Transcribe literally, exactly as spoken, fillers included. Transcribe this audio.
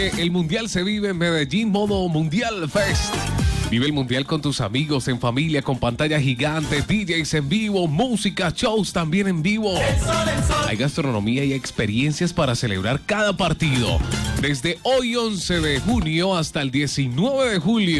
El Mundial se vive en Medellín, modo Mundial Fest. Vive el Mundial con tus amigos, en familia, con pantalla gigante, D Js en vivo, música, shows también en vivo. El sol, el sol. Hay gastronomía y experiencias para celebrar cada partido. Desde hoy once de junio hasta el diecinueve de julio.